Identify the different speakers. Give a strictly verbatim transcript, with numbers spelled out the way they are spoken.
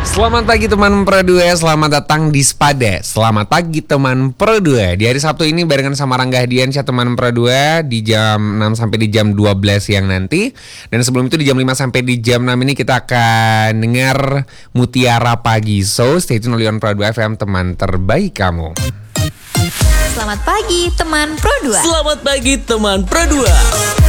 Speaker 1: Selamat pagi teman Pro dua, selamat datang di Spada. Selamat pagi teman Pro dua. Di hari Sabtu ini barengan sama Rangga Hadiansyah teman Pro dua di jam enam sampai di jam dua belas siang nanti. Dan sebelum itu di jam lima sampai di jam enam ini kita akan dengar Mutiara Pagi. So stay tune on Pro dua F M, teman terbaik kamu.
Speaker 2: Selamat pagi teman Pro dua.
Speaker 3: Selamat pagi teman Pro dua.